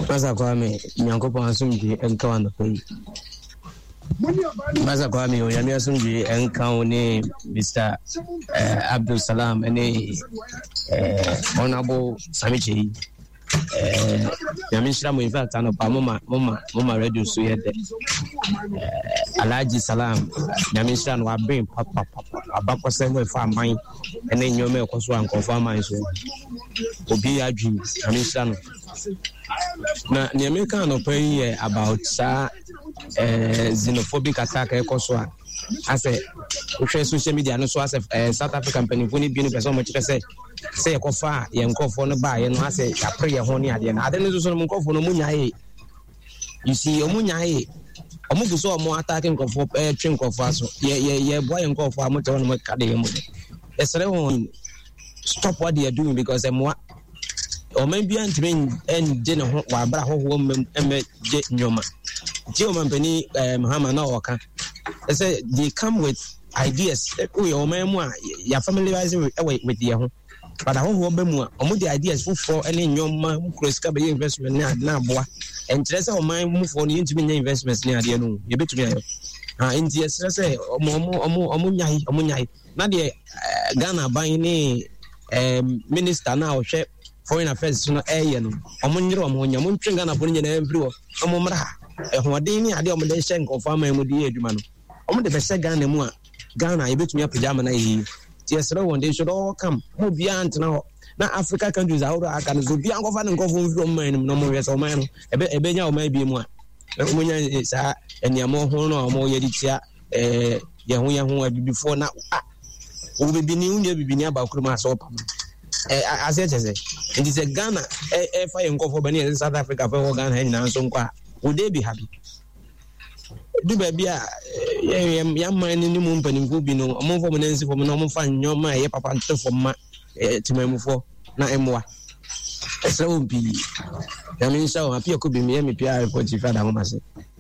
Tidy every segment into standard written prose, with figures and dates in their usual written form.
Masa Kwame, Nyankopon Asumji, and Kawan. Masa Kwame, Yami Asumji, and Kauni, Mr. Abdul Salam, and Honorable Samichi. Yamisha, in fact, and Mama Radio Suyed Alaji Salam, Yamisha, and Wabin, Papa, Abako Semo for mine, and then you may also confirm my soul. Obia Jim, Yamisha. Now, the American opinion about xenophobic attack, I say, social media, and so as a South African company, when it be so much to say a cofa, young cough on the buy, and I say, a prayer honey at the end. I don't know some cough on Munya. You see, Omunya, Omuku saw more attacking of a chink of us. Yeah, boy, and cough for much on my caddy. Stop what they are doing because I'm what. Or maybe I'm trained and dinner while Braho woman and Nyoma. Geoman Penny, Hamana. I say they come with ideas. We or memoir, you're familiarizing with the but I hope memoir, or the ideas for any Nyoma, Chris Cabby investment now, boy, and Teresa or my move for the intimate investments near the end. You bet me. India say, Omunyai, Nadia Ghana buying a minister now, chef. Foreign affairs no no omunro omunya muntwenga na bonye na emfiri omumra ehwadeni ade omde shenko fama emudi eduma no omde be se Ghana mu a Ghana ebetumi apejama na yi tiesere one day should all come mo bia antena na Africa countries ahoro aka no so bia ngofa ne nkofo mfiri omman no mo yesa omman no ebenya omman bi mu a omunya sa eniamo ho no omo ye ditia ye ho abibifo na obibini unya bibini abakuruma so pam I said, it is a Ghana, if I go for Benin South Africa for Ghana and so would they be happy? Do baby, young man in the moon, and could be no more for Nancy from normal fun, your my papa for my to my for not more. So be. I mean, so I feel could be me, Pierre, what you found out.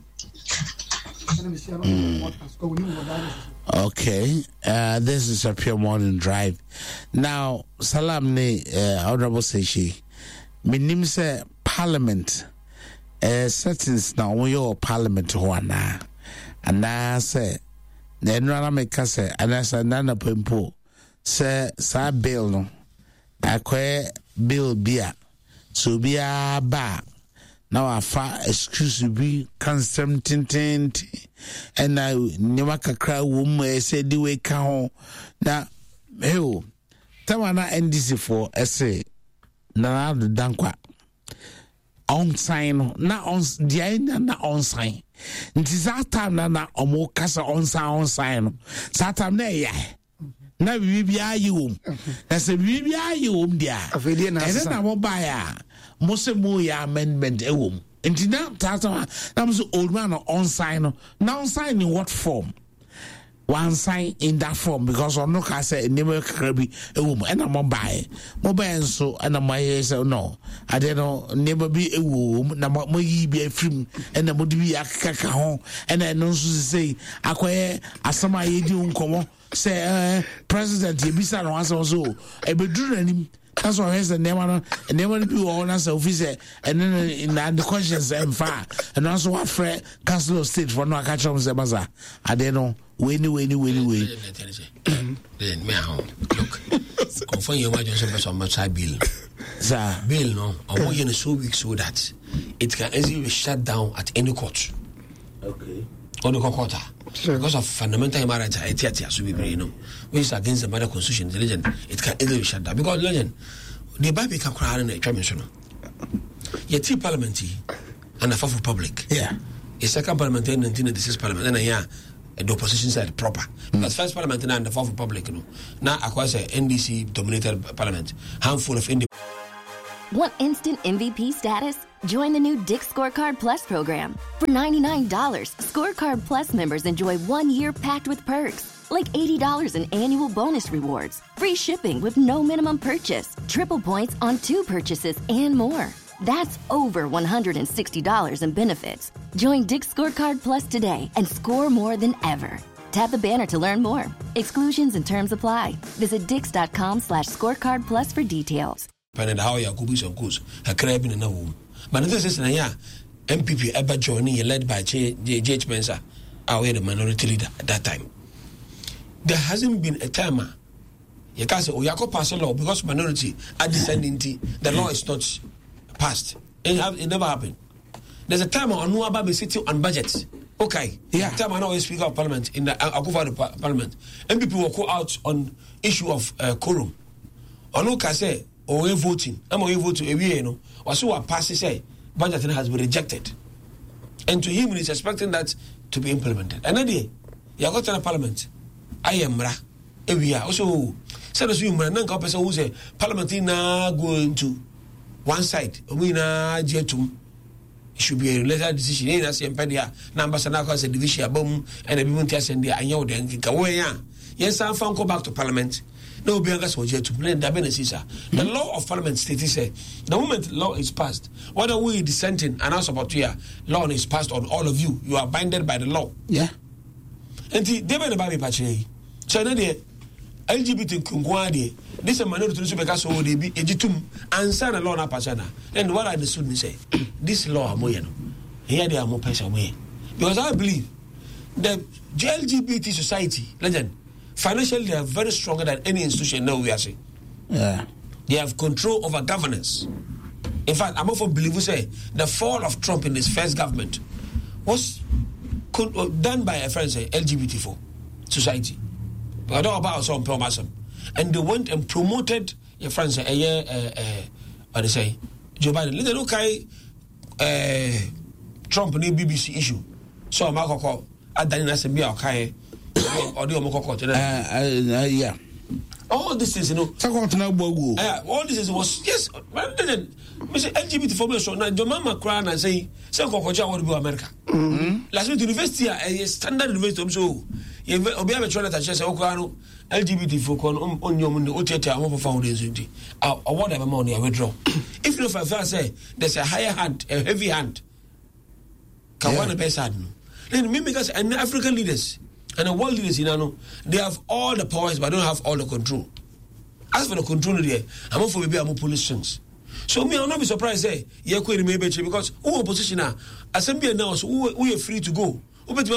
Okay, this is a pure morning drive. Now, Salam ne Honorable Seshi. Minim se Parliament settings na your Parliament wana. And I say, the Nana make us say, and I say, Nana Pempo say, sa bill no. Akwe bill beer. So be a bar. Now I fa excuse be constant tinti and now Nimaka cry woman said the way count now hey Tawana NDC for essay na the dankwa on sign na on the na on sign nti that time na omo kasa on sign that time na ya na bibia yi na se bibia yi dia and then na mo buy Mose ya amendment ewom. Enti na tata na mso old man on sign. Now sign in what form? One sign in that form because on no ka say name krabi ewom and am buy. Mo buy so and am say no. I don't know never be ewom na mo yi bi afrim and mo di bi akaka ho and I no say akoye asama ye di unkomo say president yebisa no answer so e beduru anim. That's why the name and then when people all answer officer and then in the conscience and far and also what friend council of state for no catch on Zemaza. I don't know when look confirm your emergency on my bill. Sir bill no I want you so weak so that it can easily be shut down at any court. Okay. On the court because of fundamental human rights, which is against the mother constitution, the legend, it can easily be shut down. Because legend, the Bible can cry in a dimension. Yet, tea parliament and a fourth public. Yeah. A second parliament in 1996 parliament, and the opposition side proper. Because first parliament and the fourth public, now across a NDC dominated parliament, handful of independent. Want instant MVP status? Join the new Dick's Scorecard Plus program. For $99, Scorecard Plus members enjoy 1 year packed with perks, like $80 in annual bonus rewards, free shipping with no minimum purchase, triple points on 2 purchases, and more. That's over $160 in benefits. Join Dick's Scorecard Plus today and score more than ever. Tap the banner to learn more. Exclusions and terms apply. Visit Dix.com/scorecard plus for details. Panada how Yakubis and Goose, a crab in a womb. But this is MPP ever joining led by J.H. Spencer, our the minority leader at that time. There hasn't been a time you can't say, Yako pass a law because minority are descending. The law is not passed. It never happened. There's a time on Nuaba be sitting on budget. Okay. Yeah. Time I know is Speaker of Parliament in the Akufa Parliament. MPP will go out on issue of quorum. Onuka say, we voting. I'm going to vote to a year, was so a pass say budget has been rejected. And to him, he's expecting that to be implemented. Another day, you got to the Parliament. I am Ra. We are also said as you man, person who say Parliament now going to one side. We na jetum. It should be a related decision. In as Empedia, number Sanaka said division bomb and a Bimuntia and the Anyo then Kawaya. Yes, I'm found go back to Parliament. No Biangas was yet to blame the Benesisa. The law of Parliament stated say the moment law is passed, whether we dissenting and us about here, law is passed on all of you. You are binded by the law. Yeah. And the David Baby Pache. So LGBT Kungwadi, this is a minority to make us so they be ejitum and sign a law na pasana. And what I understood me say, this law amoyano. Here they are more person way. Because I believe the LGBT society, legend, financially they are very stronger than any institution now we are saying. Yeah. They have control over governance. In fact, I'm also believe we say the fall of Trump in his first government was done by a friend say LGBT4 society. I don't know about some promising. And they went and promoted your friends what they say, Joe Biden. Let's look at Trump and BBC issue. So I'm going to call Adani Nasembi or the yeah. All this is, all this is was, yes, but then, Mr. LGBT formation, now, the mama crying and say, Kokoja want to go to America. Last week, university, a standard university, so, you have a trial that says, Okano, LGBT folk on your money, OTT, I'm over foundation. Or whatever money I withdraw. If you know, say, there's a higher hand, a heavy hand. Can one best hand? Then, because and African leaders, and the world leaders, they have all the powers but don't have all the control. As for the control there, I'm not for maybe I'm police strings. So me, I'll not be surprised, say, because who opposition now, assembly announced we are free to go. But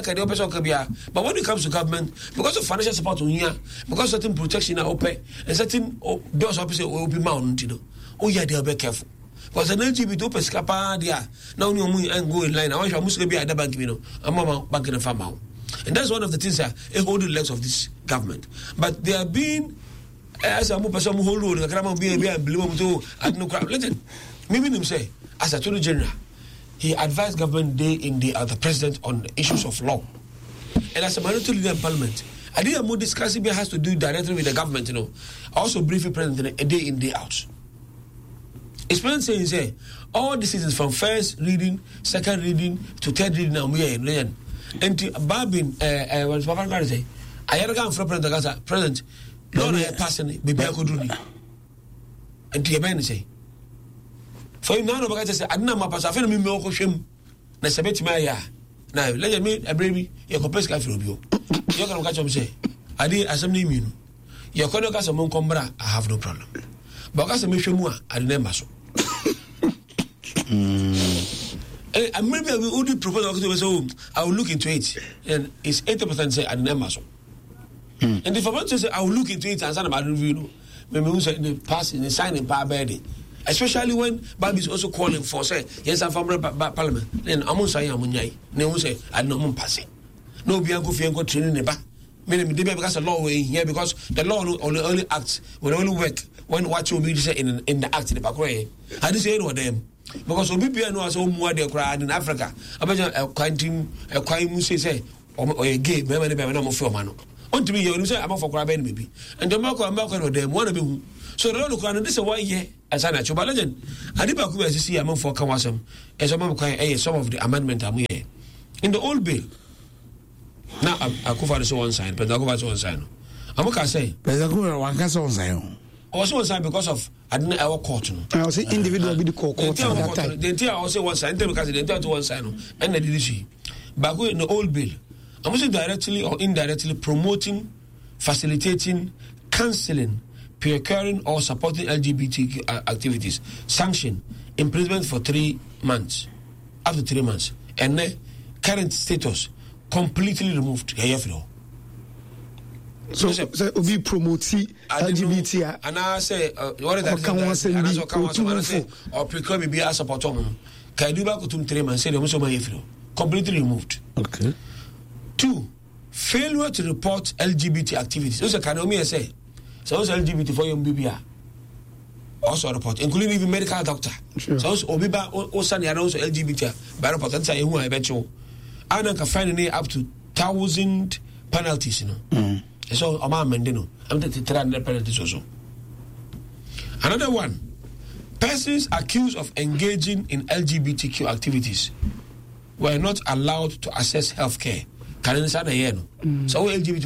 when it comes to government, because of financial support on here, because certain protection are open, and certain doors will be mounted, oh yeah, they'll be careful. Because an LGBT open scapa there, now you and go in line. I want you to be at the bank, I'm back in the farm out. And that's one of the things that hold the legs of this government. But they are being, as a person who hold the grammar be unbelievable to at no crowd. Listen, maybe him say, as Attorney General, he advised government day in day out the president on issues of law. And as a minority leader in parliament, I think more discussing has to do directly with the government, I also brief the president a day in, day out. His president saying, all decisions from first reading, second reading to third reading, and we are in. And Babin, when Papa say, I had a gun from President, Lord, I passing Bibi Akuduni. And to your man say, for him now, I say, I didn't know I feel me more shame. Nasabet Maya. Now, let me a baby, your complex guy from you. You're going to catch him say, I did assembly mean. Your colleagues among Combra, I have no problem. But as a mission more, I didn't so. And maybe I will only propose to I will look into it. And it's 80% say I didn't so. And if I want to say I will look into it and say about review, maybe we say in the past in the signing power body. Especially when Babi is also calling for say, yes, I'm from Parliament. Then I'm say I'm Munyai. Then we say I don't pass. No be go for training the back. Meaning because the law in here because the law only acts will only work when what you be say in the act in the back way. I didn't say any of them. Because Obibia knows how more they cry in Africa. A crime say, or a gay, maybe no for man. On to me, you say, I'm for crying, maybe. And the Marco and Marco of them, one of them. So the Lord, this is why, yeah, as I natural legend. I did not see among for Kawasam as a man crying some of the amendment I'm here. In the old bill, now I go for the one sign, but I go for one sign. I'm going to say, but I go one sign. Also one sign because of I didn't our court. I was individual with the court at that time. The entire also one sign, because the entire one sign, and the DDC. But in the old bill, I'm also directly or indirectly promoting, facilitating, cancelling, procuring or supporting LGBTQ activities, sanction, imprisonment for 3 months, up to 3 months, and then current status completely removed. So we promote LGBT and I say what is that? Or procure be a support on. Can do back to 3 months? Say the completely removed. Okay. 2, failure to report LGBT activities. Those can only say. So also LGBT for young BBA also report, including even medical doctor. Sure. So also Obiba also LGBT by report. That's who I bet you. And I can find up to 1,000 penalties. So Oma Mendino. I'm the 300 penalties also. Another one. Persons accused of engaging in LGBTQ activities were not allowed to access healthcare. Can you understand the so LGBT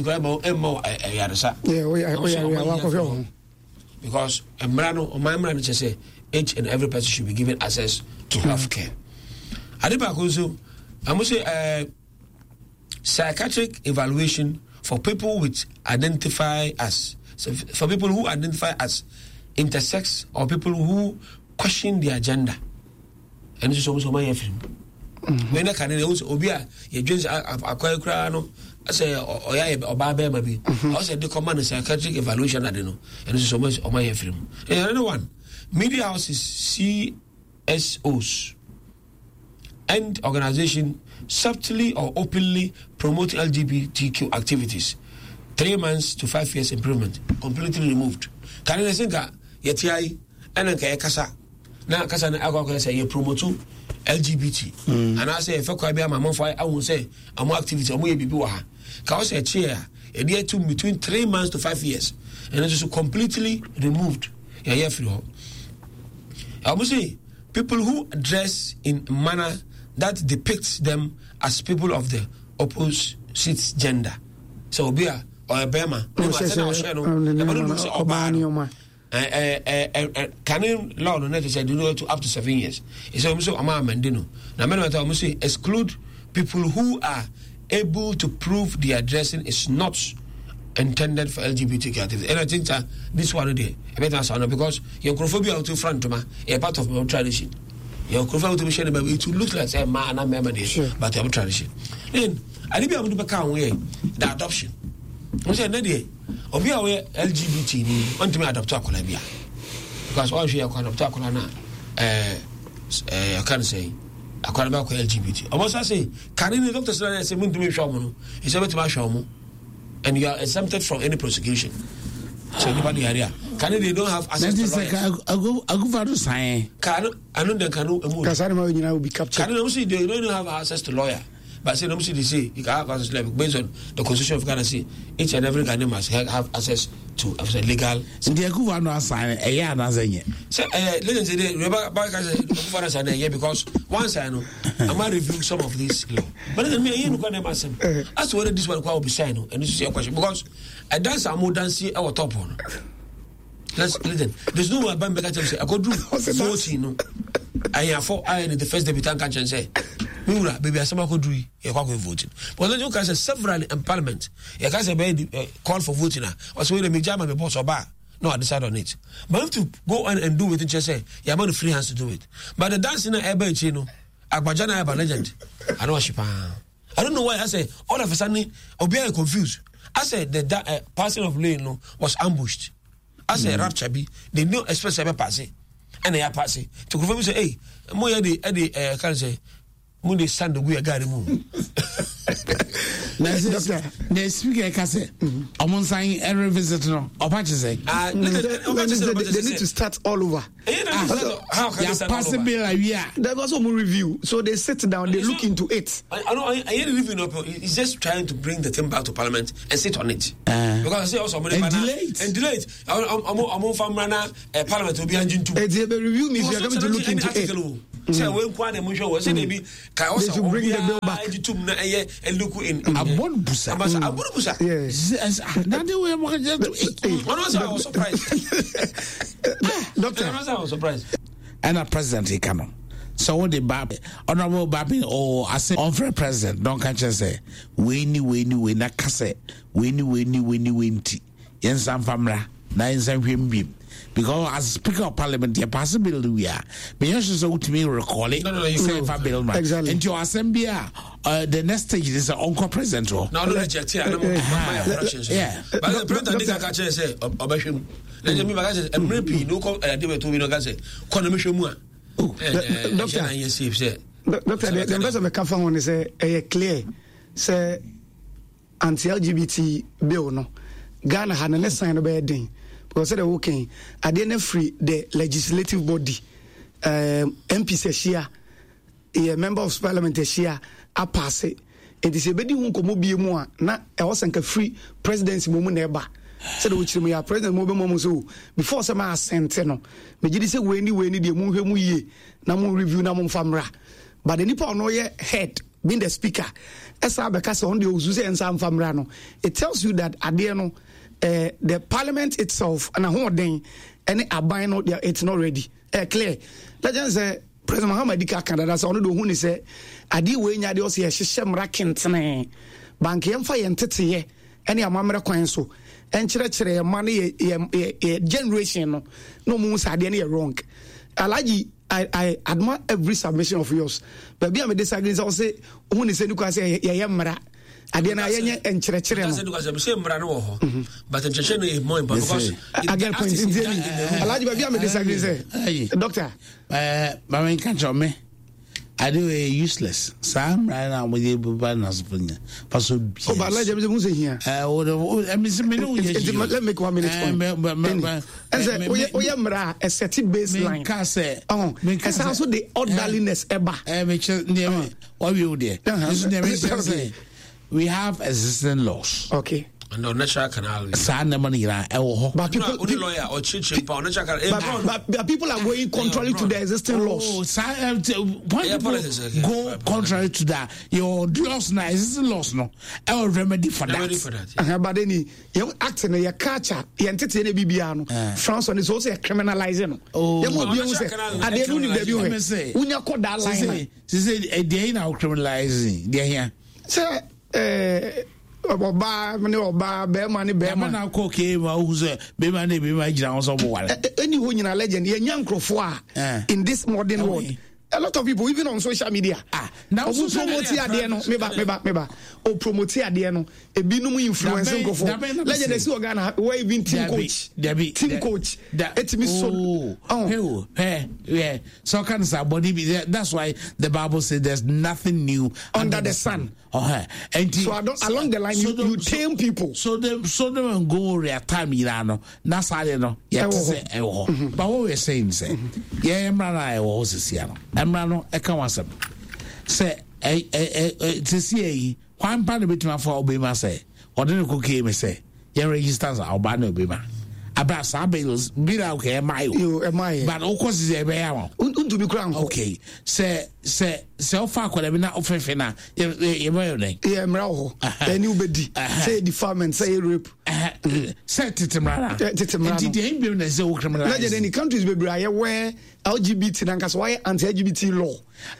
because say each and every person should be given access to healthcare. Adibakoso, I must say psychiatric evaluation for people which identify as for people who identify as intersex or people who question their gender. And this is almost my film. When I can also obia your dreams acquire crano, I say or baby maybe. I said the command is psychiatric evaluation. I don't know, and this is so much on my film. And another one, media houses, CSOs, and organization subtly or openly promote LGBTQ activities. 3 months to 5 years improvement, completely removed. Can you think yeti and a kasa? Now kasa na agwa say you promote LGBT. And I say if I be my mom for I will say I'm more activity I'm more bibi wa ha. Ka say chair a year to between 3 months to 5 years. And it is completely removed. Yeah free ho. I will say people who dress in a manner that depicts them as people of the opposite gender. So be a or a Bema. Canon law no net said do to up to 7 years. It's also Ama Mendino. Now I must say exclude people who are able to prove their dressing is not intended for LGBTQ activities. And I think that this one day a better sound because your chromophobia to front to a part of my tradition. Your chromophobia to be shared about it look like a man and member there, but I'm tradition. Then I didn't be able to become aware the adoption. I said, Nadia, Obi aware LGBT ni want to me adopt a Columbia because all she can adopt a Colana. I can't say I can't about LGBT. Almost I say, can any doctor say to me show he said to my show and you are exempted from any prosecution. So anybody area can they don't have access to lawyers. I go for to sign. Can I know they can will be captured. Can say they don't have access to lawyer. But say, they say you can have access to based on the Constitution of Ghana. Say each and every Ghanaian must have access to legal. So they go for no sign a year na zenye. Say, listen to the Rebecca sign a year because once I know I might review some of these law. But then me you can ask him. As to whether this one will be signed, and this is your question because I dance a more dancing our top one. Let's listen. There's no one back say I go do voting. No, I have for I in the first debutant can say. Mura, baby, I could do a voting. But then you can say several in Parliament. You can say call for voting. Or so the Mijama be boss or bar. No, I decide on it. But if to go on and do it, just say you have free hands to do it. But the dancing in a chino, Agbajana have a legend. I know she I don't know why I say all of a sudden I'll be confused. I said the passing of lane was ambushed. I said rapture be they know express ever passing. And they are passing. To confirm say, hey, Moya the can say Monday Sunday we are going move. The speaker can say, I'm on sign every visit. No, Apache say, they need to start all over. How can they possibly like yeah? There was some review, so they sit down, they look into it. I know. I hear the review. He's just trying to bring the thing back to Parliament and sit on it. Because I say also and delay it. I'm on from Rana. Parliament will be engine too. They review me if you're going to look into it. Say when Kwan and Musho was maybe they should bring the bill back and look in Abubusa. Yes. That the way I'm just. I was surprised. Doctor, I was surprised. And a president he cannot. So when the honorable Babi or I say unfair president, don't catch us say winnie na kase winnie Yen Sam Famra na nsan hwem bim because as Speaker of Parliament your possibility we are but you should so to me recall it say bill man exactly. And your assembly the next stage is Uncle President now reject yeah but the president did catch say obehwem let me back say emrepi no ko dey to we no ga say kono mehwemu a doctor yes say doctor the best of the kafa one is clear say anti-LGBT bill no Ghana had a sign of bedding because they're working at the end free the legislative body MP Seshia a member of parliament Seshia a pass it is a bedding who come be more na I wasn't a free presidency moment ever said which me are president mobile moment so before some are sent no me did say we need the mu ye na mu review na mu famra but the nipa no ye head being the speaker esa bekase on the ozuze ensa famra no it tells you that ade no the parliament itself and ahoden any aban no it's not ready clear let's say President Muhammad Dika Canada so no do hu ni say ade we nya de o se hyehyem rakentene bank yemfa yentete any amamre kwan so enkyerɛkyerɛ man ye generation no mu sa ade no wrong alaji I admire every submission of yours but be am disagree say hu ni say nuka say ye mra ade na yenye enkyerɛkyerɛ no say say mra no ho but enkyerɛkyerɛ no is more important because again point alaji be am disagree say doctor mama can tell me I do a useless. Sam right now with the banners for you. Oh, but like James Musa here. Let me make 1 minute. As a mra a set baseline. Case. Oh, as also the orderliness eba. What you there? We have existing laws. Okay. No natural canal. But people are going contrary to the existing laws. Go contrary to that. Your laws now existing laws no. I will remedy for that. But then you act in your culture. You entertain a Bibiano. France is also criminalizing. Oh, I didn't need the view. When you call that line, she said a day now criminalizing. They're here. Sir, Oba Bema na koke ma uze bema ne bema jira so bo wale any who in a legend ye nyankrofo in this modern world a lot of people even on social media now promote ade no meba o promote ade no e binum influence nkofo legend e si organa where even team coach etimi so yeah so can say body be there. That's why the Bible says there's nothing new under the sun. And so along the line you tame people so them go real time no na sare no yet say but what we're saying say yeah emra na was sia no emra no e kan wasem say to see one part of it for obema say odin ko ke me say you register as obana obema about sabelos bira okay my but of course is e be ya to be crown okay say ofa kwala na ofefe na ye boy den yeah mra ho any ubedi say defilement say rape say titimra and the emblem na say criminal legend any countries be bra where LGBT na nkaso why anti-LGBT law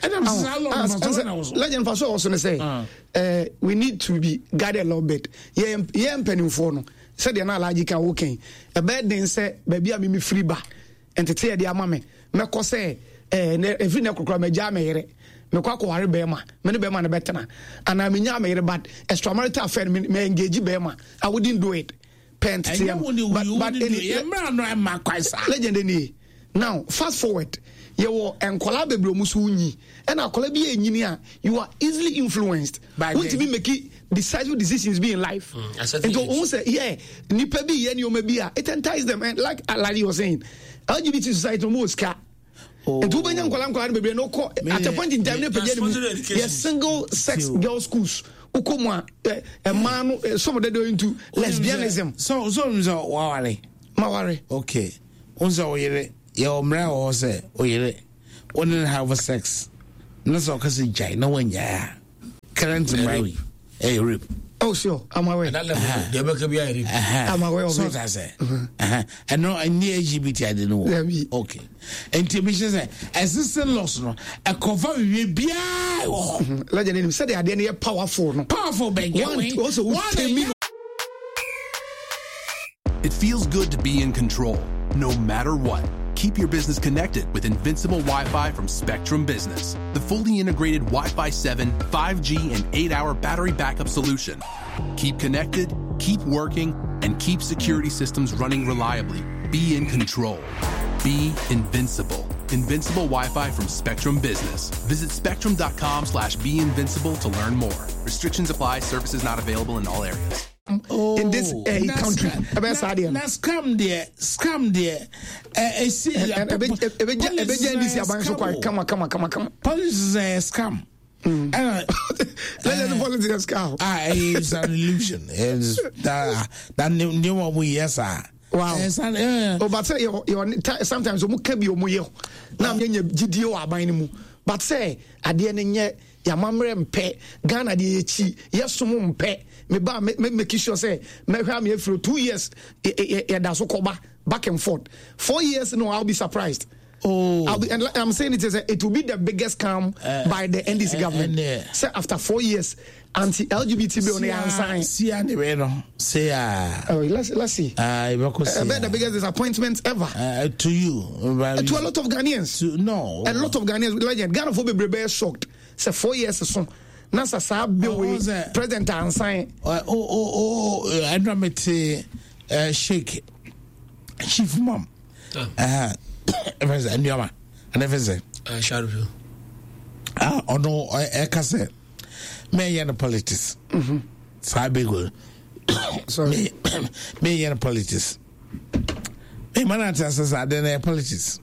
legend for so also say we need to be guided a little bit yeah penny no said na alaji kan woken e bed den say baby a me free ba entete de ama me ko say every na kokra me ja me yere me kwa ko ware be ma me ne be ma na betena ana me nya me yere but extramarital affair me engage be ma I wouldn't do it pent but legend any now fast forward you will enkola bebre omusu unyi and akola bi enyini a you are easily influenced want to be making decisive decisions be in life and so who say yeah nipa bi ye ni o ma bi a it entices them and like you were saying LGBT society most car and to benya nkola bebre no ko at a point in time ne pege yes single sex girl schools ukomu a man some of them into lesbianism so maware okay unza oyere your mra or say oyere wouldn't have sex no so cause jai no one ya current marry a rape oh sure I'm aware that level they be be a rape I'm aware of so that say and no I need LGBT I don't know okay and to be say existing laws no a cover we bia legend him said they are there powerful bang also It feels good to be in control, no matter what. Keep your business connected with Invincible Wi-Fi from Spectrum Business, the fully integrated Wi-Fi 7, 5G, and 8-hour battery backup solution. Keep connected, keep working, and keep security systems running reliably. Be in control. Be invincible. Invincible Wi-Fi from Spectrum Business. Visit spectrum.com/beinvincible to learn more. Restrictions apply. Services not available in all areas. In this country, scam there. Politics is a scam. Politics scam. It's an illusion. It's that new one we yes are. Wow. But say sometimes you can be omuye. Now you GDO abanimu. But say at the end yamamre mpe Ghana di echi yesumu mpe me ba make sure say me hwa me through 2 years da so koba back and forth 4 years no I'll be surprised. I'm saying it will be the biggest scam by the NDC government. So after 4 years anti-LGBT bill on the answer. Let's see. The biggest disappointment ever. To you. To a lot of Ghanaians. A lot of Ghanaians. Legend. Ghana for be shocked. So 4 years so. Nasa sa bill president answer. Andramete Sheikh Chief Mom. And Yama. And everything. Sharville. No, I can say. Me and politics. Sabigul. Sorry. Me and politics. Me manata says I don't politics.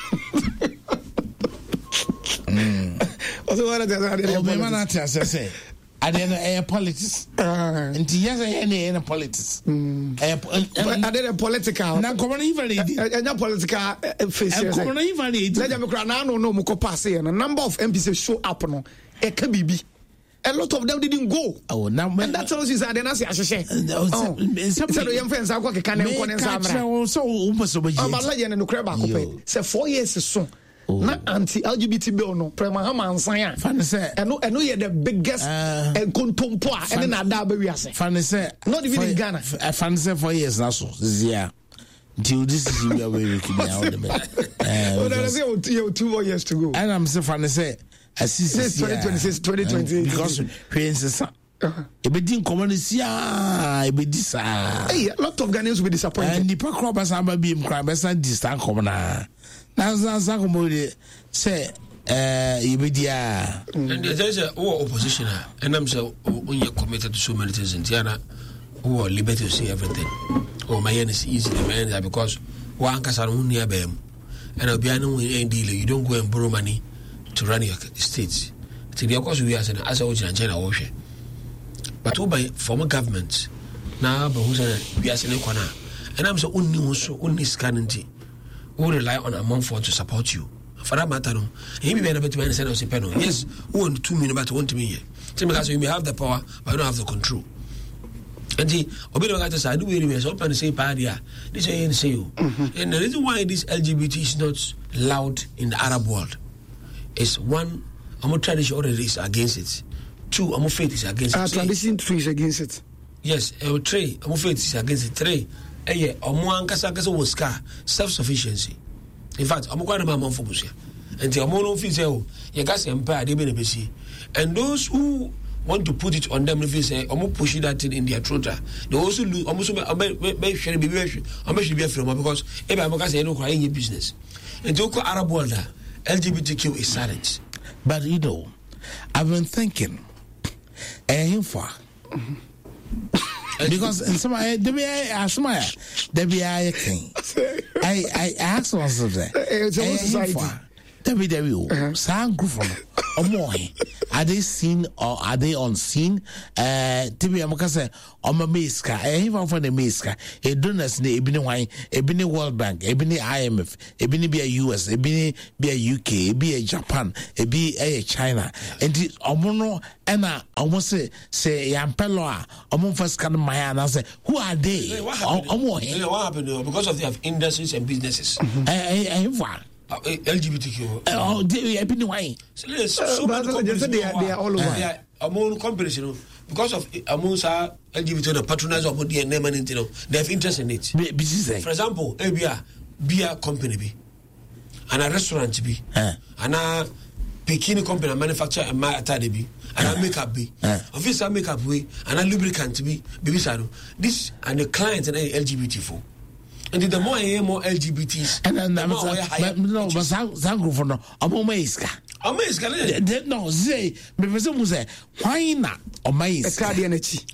Also, what me manata says I don't politics. And yes, I ain't politics. I did a political. Now, come on, even a political face. Let them cry now. No, Moko pass here. A number of MPs show up. No, it can be. A lot of them didn't go. Oh, now and that's all she said. Then I say, so young friends, I got a can but legend no crab. Say 4 years soon. Na anti-LGBT bill no prema hama ansanya. Funny say. And no ye the biggest and contempoa and na da be wiase. Funny say. Not even in Ghana. Funny say 4 years now so. This year. Till this is where we keep me out of it. You 2 more years to go. And I'm saying funny say. This 2026, 2028. Because Princess. Ebedin community ebedisa. Hey, a lot of Ghanaians will be disappointed. And the crop as I'm be crime best distant commoner. Now say Ebedia. And there's a opposition, and I'm so when you're committed to so many things in Tiana who are liberty to see everything. Oh, my end is easy to manage because one can near them. And I'll be a dealer. You don't go and borrow money to run your states. To the course we are saying as I was in China Ocean. But who by former governments now, but who's we are saying corner. And I'm so only scanning. Who rely on a month for to support you. For that matter, no. He may be able to manage a panel. Yes, who want 2 million, but 1 million. Because you may have the power, but you don't have the control. And the Obido I do really open and say, Padia, this ain't say you. And the reason why this LGBT is not loud in the Arab world is one, our tradition already is against it. 2, our faith is against it. Our tradition 3 is against it. Yes, 3, our faith is against it. 3. Was self-sufficiency. In fact, I'm quite a man for Busia. And the Amono Fizel, Yagas Empire, they benefit. And those who want to put it on them, if you say, I'm pushing that thing in their throat, they also lose almost should be a film because if I'm going to cry in your business. And to go Arab world, LGBTQ is silent. But you know, I've been thinking, because in some I asked myself that sound group are they seen or are they unseen? Tibi Amakase on my Miska, even for the Miska, a donors ne Ebini World Bank, Ebini IMF, Ebini be a US, Ebini be a UK, be a Japan, be a China, and the Omono Anna almost say Yampeloa, Omon first kind of Mayana say, who are they? What happened? Because of they have industries and businesses. LGBTQ. Oh, they have been why? So many companies they are all over. They are among companies, because of amongst LGBT, the patronage of the name and they have interest in it. For example, a beer company, and a restaurant be, and a bikini company, manufacture and attire be, and a makeup be, official makeup be, and a lubricant be, this and the clients and LGBT4. And the more I hear more LGBTs, and then no, but some for no, no, say, me say, why not? Or my cardianity.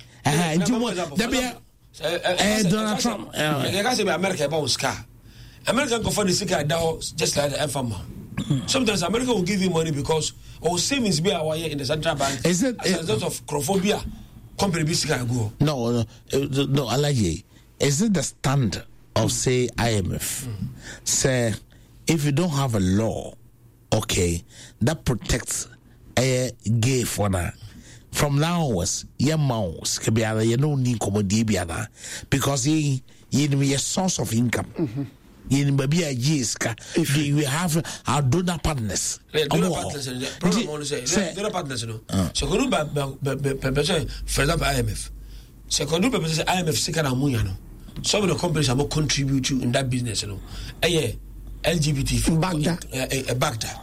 Donald Trump. You can say America about Scar. American go for the sick just like the FM. Sometimes America will give you money because our savings be our in the central bank. Is it as a result of chromophobia? Company be sick go. No, Alaji. Is it the standard of say IMF? Say if you don't have a law, okay, that protects a gay fauna. From now onwards, your mouse can be you no need commodity because he be a source of income. You be a jiska. If we have our donor partners. Donor partners, donor partners, no. So for example, IMF. So IMF second amunyano. Some of the companies are more contribute to in that business, LGBT Bagda.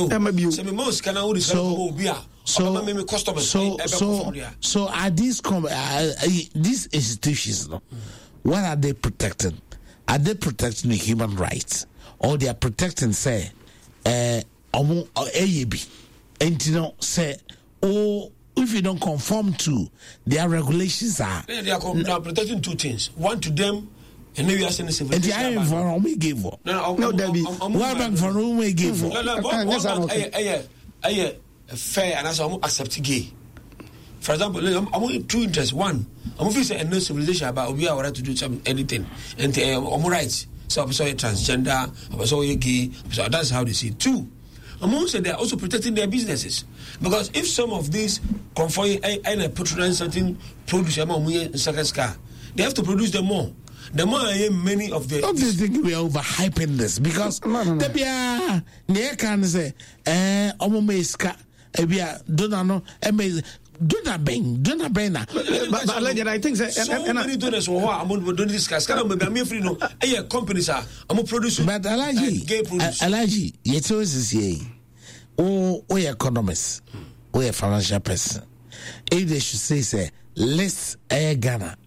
So are these institutions, what are they protecting? Are they protecting the human rights, or they are protecting say AAB? And you know, say, oh, if you don't conform to their regulations, they are protecting two things. One to them. And maybe I send a and the iron for whom we give for. No, Debbie. What bank for whom we give for? No, fair and as I accept gay. For example, I'm two interests. One, I'm facing a no civilization about we are right to do anything. And I'm rights. So I'm sorry, transgender, I'm sorry, gay. So that's how they see it. Two, I'm also they are also protecting their businesses. Because if some of these conform and patronize certain produce, they have to produce them more. The more I hear many of the. Don't you think we are overhyping this? Because the near can say, Omomeska, Ebia, Donano, Dona Bena. But I think so many donors who are among don't discuss. Can I be free? No, companies are. I'm a producer. But Alaji, yet is ye. Oh, we economists, we a financial person. If they should say, let's Ghana.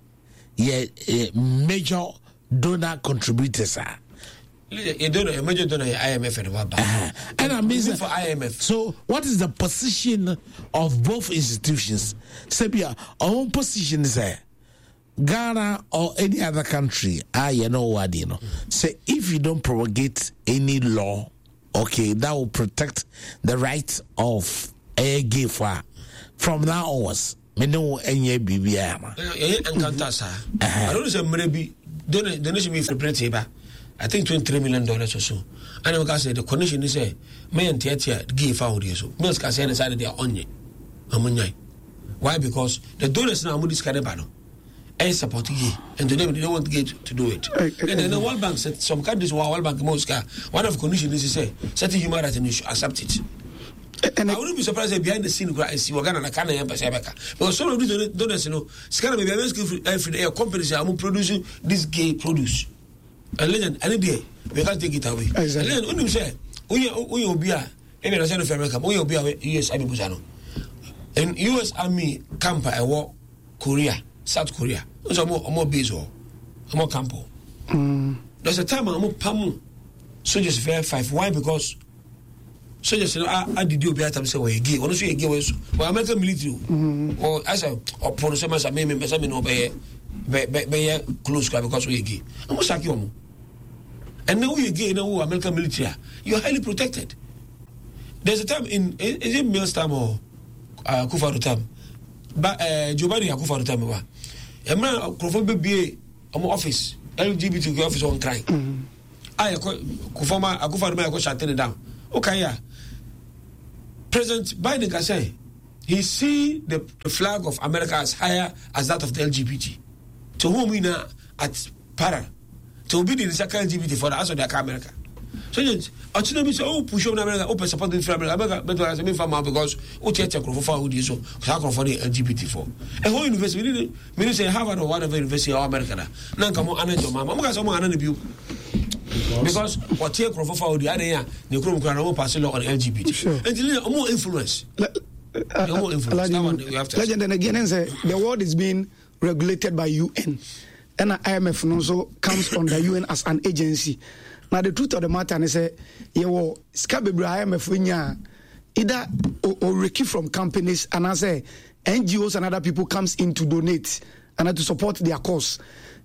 Major donor contributors are. A major donor IMF and World Bank. And I mean for IMF. So, what is the position of both institutions? Sebia, our own position is Ghana or any other country. You know what you know. Say if you don't promulgate any law, okay, that will protect the rights of a giver. From now onwards. Me no enye bibia ma encounter sir I don't say maybe donation me for pretty I think $23 million or so and I say the condition is say me and tia give out so me can say inside they are onye amunyai. Why? Because the donors now this kind of battle and support ye and to them they don't want to do it. And then the World Bank said some countries World Bank one of the conditions is to say certain human rights and you should accept it. And I wouldn't be surprised if behind the scene I see we're gonna because some of these donors, Scanner maybe every companies are producing this gay produce. And then any day we can't take it away. And then when you say we be a any nation of America, we be a US Army Busano. And US Army camp I war Korea, South Korea. Those are more base or more campo. There's a time I'm pamu soldiers fair 5. Why? Because so just I did you be at say we gay. When you gay was American military or as a or pronounce I mean no be close because we gay. I'm sack you. And now we gay now American military. You are highly protected. There's a time in is it Mills time or Kufaru time? But Giovanni Kufaru time wa. E man Krofo be office LGBTQ office on crime. I Kufoma Kufaru me go shut it down. Okay, yeah. President Biden can say he see the flag of America as higher as that of the LGBT. To whom we now at para to be the second LGBT for the answer of America. So actually me say push on America support in America but as me farm because check for who so for the LGBT for a whole university me say Harvard or whatever university or America na come on your mama mo so mo ana bi because what take for the area ne krom kra no pass law on LGBT and more influence legend and again say the world is being regulated by UN and IMF also comes under UN as an agency. Now the truth of the matter is say you Skabebre IMF winya either or reki from companies and I say NGOs and other people comes in to donate and to support their cause.